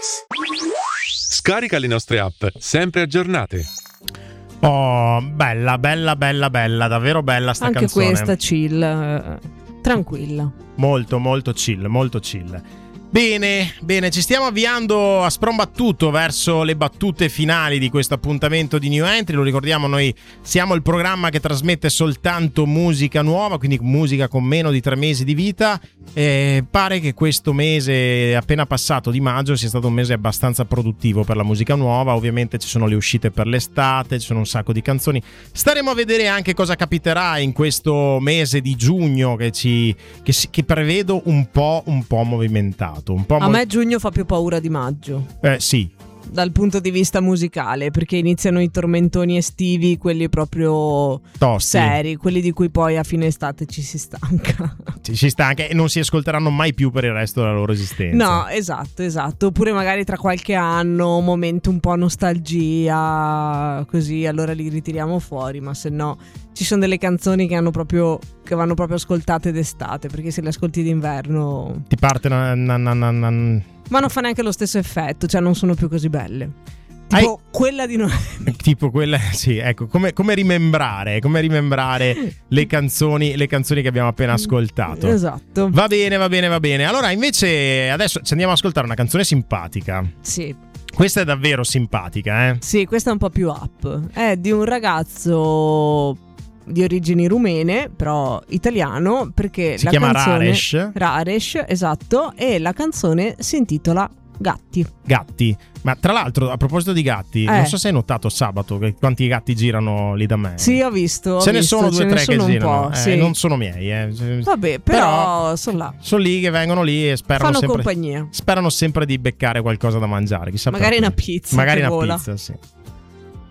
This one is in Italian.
Scarica le nostre app, sempre aggiornate. Oh, bella, davvero bella sta anche canzone. Anche questa chill, tranquilla. Molto, molto chill, molto chill. Bene, ci stiamo avviando a sprombattuto verso le battute finali di questo appuntamento di New Entry. Lo ricordiamo, noi siamo il programma che trasmette soltanto musica nuova, quindi musica con meno di 3 mesi di vita. Pare che questo mese appena passato di maggio sia stato un mese abbastanza produttivo per la musica nuova. Ovviamente ci sono le uscite per l'estate, ci sono un sacco di canzoni. Staremo a vedere anche cosa capiterà in questo mese di giugno che prevedo un po' movimentato. A me giugno fa più paura di maggio. Sì. Dal punto di vista musicale, perché iniziano i tormentoni estivi, quelli proprio tosti, seri, quelli di cui poi a fine estate ci si stanca. Ci stanca e non si ascolteranno mai più per il resto della loro esistenza. No, esatto. Oppure magari tra qualche anno, un momento un po' nostalgia, così, allora li ritiriamo fuori, ma se no ci sono delle canzoni che vanno proprio ascoltate d'estate, perché se le ascolti d'inverno ti parte ma non fa neanche lo stesso effetto, cioè non sono più così belle. Tipo quella di novembre. Tipo quella, sì, ecco, come rimembrare le canzoni che abbiamo appena ascoltato. Esatto. Va bene. Allora, invece, adesso ci andiamo ad ascoltare una canzone simpatica. Sì. Questa è davvero simpatica, eh? Sì, questa è un po' più up. È di un ragazzo di origini rumene, però italiano, perché si chiama Raresh, esatto, e la canzone si intitola Gatti. Ma tra l'altro, a proposito di gatti, non so se hai notato sabato quanti gatti girano lì da me. Sì, ho visto. Ce ne sono 2 o 3 che girano. Sì. Non sono miei. Vabbè, però sono là. Sono lì che vengono lì e sperano fanno sempre, compagnia. Sperano sempre di beccare qualcosa da mangiare. Chissà magari perché. Una pizza. Magari una pizza, sì.